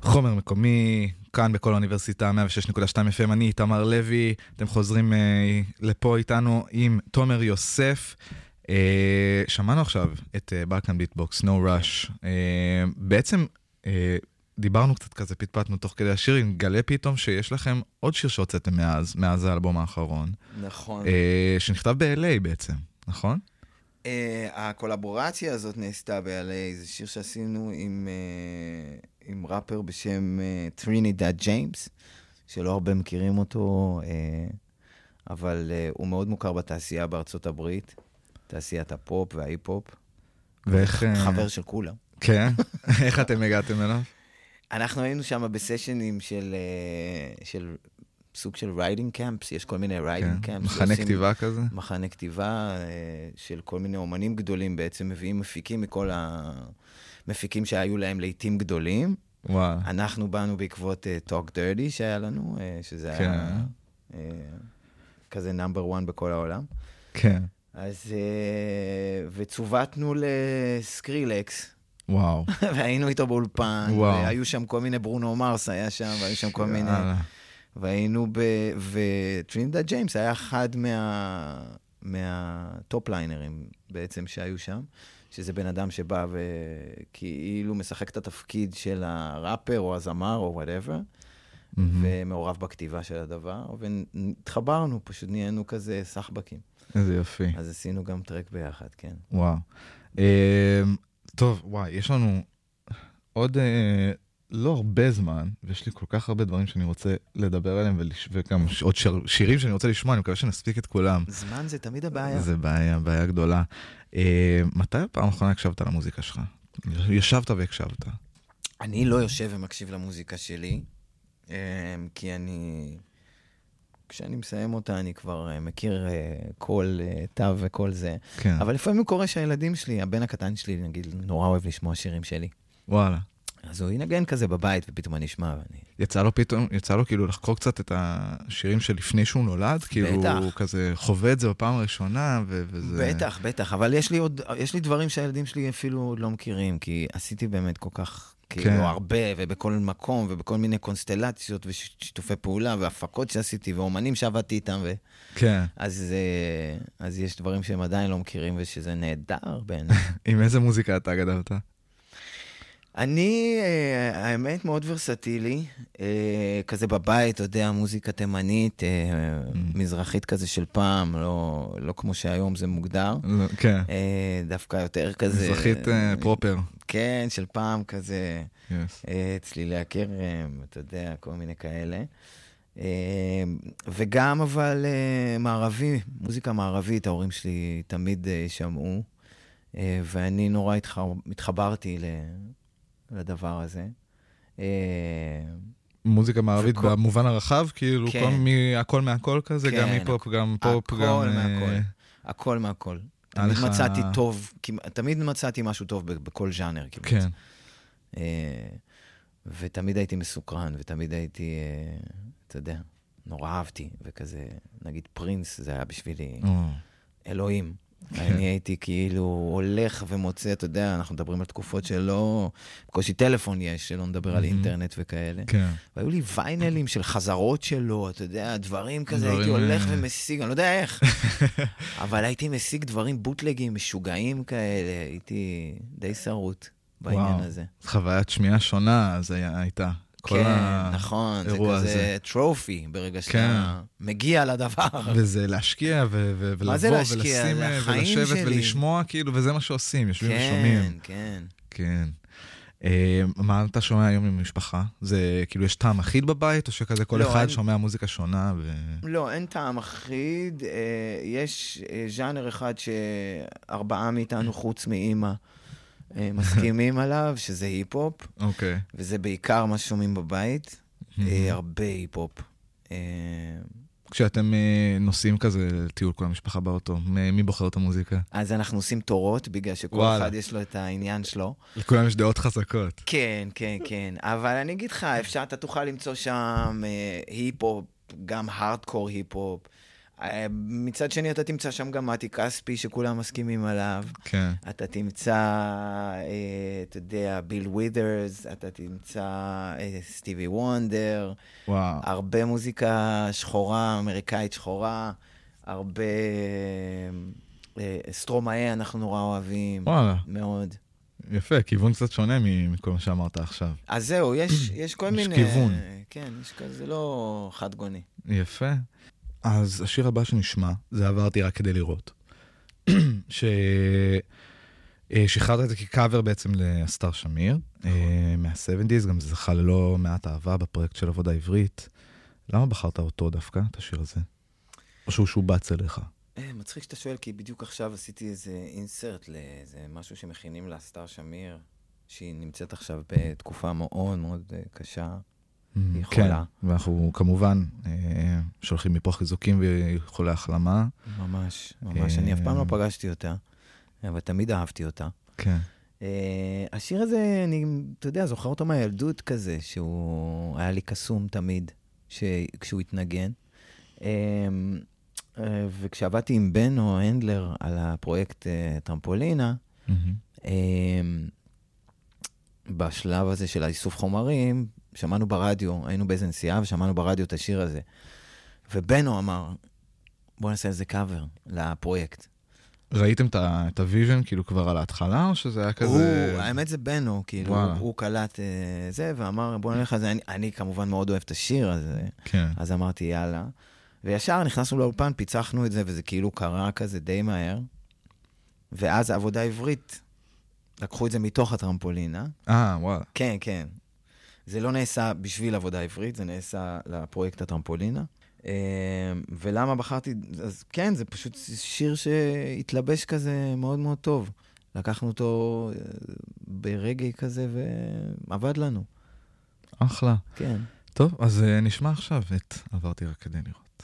חומר מקומי, כאן בכל האוניברסיטה, 106.2 FM, אני איתמר לוי, אתם חוזרים לפה איתנו עם תומר יוסף. שמענו עכשיו את בלקן ביטבוקס, No Rush. בעצם דיברנו קצת כזה, פטפטנו תוך כדי השיר, נגלה פתאום שיש לכם עוד שיר שהוצאתם מאז האלבום האחרון. נכון. שנכתב ב-LA בעצם, נכון? הקולבורציה הזאת נעשתה ב-LA, זה שיר שעשינו עם ראפר בשם טרינידד ג'יימס, שלא הרבה מכירים אותו, אבל הוא מאוד מוכר בתעשייה בארצות הברית, תעשיית הפופ וההיפ-הופ. חבר של כולם. כן? איך אתם הגעתם אליו? אנחנו היינו שם בסשנים של סוג של ריידינג קמפס, יש כל מיני ריידינג קמפס. מחנה כתיבה כזה? מחנה כתיבה של כל מיני אומנים גדולים, בעצם מביאים מפיקים מכל המפיקים שהיו להם לעיתים גדולים. וואו. אנחנו באנו בעקבות Talk Dirty שהיה לנו, שזה היה כזה נאמבר 1 בכל העולם. כן. אז, וצוותנו לסקרילקס. וואו. והיינו איתו באולפן, והיו שם כל מיני, ברונו מרס היה שם, והיו שם כל מיני, והיינו וטרינידד ג'יימס היה אחד מהטופ ליינרים בעצם שהיו שם, שזה בן אדם שבא וכאילו משחק את התפקיד של הראפר או הזמר או whatever, ומעורב בכתיבה של הדבר, והתחברנו, פשוט נהיינו כזה סחבקים. איזה יופי. אז עשינו גם טרק ביחד, כן. וואו. טוב, וואי, יש לנו עוד לא הרבה זמן, ויש לי כל כך הרבה דברים שאני רוצה לדבר עליהם, וגם עוד שירים שאני רוצה לשמוע, אני מקווה שנספיק את כולם. זמן זה תמיד הבעיה. זה בעיה גדולה. מתי הפעם האחרונה הקשבת למוזיקה שלך? ישבת והקשבת. אני לא יושב ומקשיב למוזיקה שלי, כי כשאני מסיים אותה, אני כבר מכיר כל תו וכל זה. כן. אבל לפעמים קורה שהילדים שלי, הבן הקטן שלי, נגיד, נורא אוהב לשמוע שירים שלי. וואלה. אז הוא ינגן כזה בבית, ופתאום אני אשמע. יצא לו כאילו לחקור קצת את השירים שלפני שהוא נולד? כאילו הוא כזה חווה את זה בפעם הראשונה, וזה... בטח, אבל יש לי דברים שהילדים שלי אפילו לא מכירים, כי עשיתי באמת כל כך... כאילו הרבה, ובכל מקום, ובכל מיני קונסטלציות, ושיתופי פעולה, והפקות שעשיתי, ואומנים שעבדתי איתם, כן. אז יש דברים שהם עדיין לא מכירים, ושזה נהדר בעיניי. עם איזה מוזיקה אתה גדלת? אני, האמת, מאוד ורסטילי, כזה בבית, אתה יודע, מוזיקה תימנית, מזרחית כזה של פעם, לא כמו שהיום זה מוגדר. כן. דווקא יותר כזה... מזרחית פרופר. כן, של פעם כזה, צלילי הכרם, אתה יודע, כל מיני כאלה. וגם אבל מערבי, מוזיקה מערבית, ההורים שלי תמיד שמעו, ואני נורא התחברתי לדבר הזה. מוזיקה מערבית במובן הרחב, כאילו הכל מהכל כזה, גם היפ-הופ, גם פופ, גם... הכל מהכל. תמיד מצאתי טוב, תמיד מצאתי משהו טוב בכל ז'אנר. כן. ותמיד הייתי מסוקרן, ותמיד הייתי, אתה יודע, נורא אהבתי, וכזה, נגיד פרינס, זה היה בשבילי אלוהים. אני הייתי כאילו הולך ומוצא, אתה יודע, אנחנו מדברים על תקופות שלא, בקושי טלפון יש, שלא נדבר על אינטרנט וכאלה. והיו לי ויינלים של חזרות שלו, אתה יודע, דברים כזה, הייתי הולך ומשיג, אני לא יודע איך, אבל הייתי משיג דברים בוטלגים, משוגעים כאלה, הייתי די שרוט בעניין הזה. חוויית שמיעה שונה, אז הייתה. כן, נכון, זה כזה טרופי ברגע שאתה מגיע לדבר. וזה להשקיע ולבוא ולשים ולשבת ולשמוע, כאילו, וזה מה שעושים, יושבים ושומעים. כן, כן. מה אתה שומע היום עם המשפחה? זה כאילו יש טעם אחיד בבית, או שכזה כל אחד שומע מוזיקה שונה? לא, אין טעם אחיד. יש ז'אנר אחד שארבעה מאיתנו חוץ מאמא, מסכימים עליו, שזה היפ-הופ. אוקיי. וזה בעיקר מה ששומעים בבית. הרבה היפ-הופ. כשאתם נוסעים כזה לטיול כל המשפחה באוטו, מי בוחר את המוזיקה? אז אנחנו עושים תורות, בגלל שכל אחד יש לו את העניין שלו. לכולם יש דעות חזקות. כן, כן, כן. אבל אני אגיד לך, אתה תוכל למצוא שם היפ-הופ, גם הארדקור היפ-הופ, מצד שני, אתה תמצא שם גם מתי כספי, שכולם מסכימים עליו. כן. אתה תמצא, אתה יודע, ביל ווית'רס, אתה תמצא סטיבי וונדר. וואו. הרבה מוזיקה שחורה, אמריקאית שחורה, הרבה סטרומאי אנחנו נורא אוהבים. וואלה. מאוד. יפה, כיוון קצת שונה מכל מה שאמרת עכשיו. אז זהו, יש כל מיני... יש כיוון. כן, יש כזה, זה לא חד גוני. יפה. אז השיר הבא שנשמע, זה עברתי רק כדי לראות. שחררת את זה כקאבר בעצם לאסתר שמיר, מה-70's, גם זה זכה ללא מעט אהבה בפרויקט של עבודה עברית. למה בחרת אותו דווקא, את השיר הזה? או שהוא שובץ אליך? מצחיק שאתה שואל, כי בדיוק עכשיו עשיתי איזה אינסרט לאיזה משהו שמכינים לאסתר שמיר, שהיא נמצאת עכשיו בתקופה מאוד מאוד קשה. היא חולה. כן, ואנחנו כמובן שולחים מפה חיזוקים ויכולי החלמה. ממש, ממש. אני אף פעם לא פגשתי אותה, אבל תמיד אהבתי אותה. כן. השיר הזה, אני, אתה יודע, זוכר אותו מהילדות כזה, שהוא היה לי קסום תמיד, כשהוא התנגן. וכשעבדתי עם בנו הנדלר על הפרויקט טרמפולינה, בשלב הזה של האיסוף חומרים, שמענו ברדיו, היינו באיזה נסיעה ושמענו ברדיו את השיר הזה. ובנו אמר, בוא נעשה איזה קאבר לפרויקט. ראיתם את הוויז'ן כאילו כבר על ההתחלה, או שזה היה כזה... האמת זה בנו, כאילו, הוא קלט זה, ואמר, בוא נלך על זה. אני כמובן מאוד אוהב את השיר הזה, אז אמרתי, יאללה. וישר נכנסנו לאולפן, פיצחנו את זה, וזה כאילו קרה כזה די מהר. ואז העבודה העברית, לקחו את זה מתוך הטרמפולינה. וואלה. כן, כן. זה לא נעשה בשביל עבודה עברית, זה נעשה לפרויקט הטרמפולינה. ולמה בחרתי? אז כן, זה פשוט שיר שהתלבש כזה מאוד מאוד טוב. לקחנו אותו ברגעי כזה ועבד לנו. אחלה. כן. טוב, אז נשמע עכשיו את עברתי רק כדי לראות.